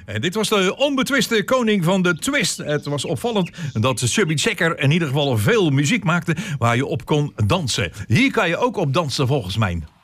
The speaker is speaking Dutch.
En dit was de onbetwiste koning van de twist. Het was opvallend dat Chubby Checker in ieder geval veel muziek maakte waar je op kon dansen. Hier kan je ook op dansen volgens mij.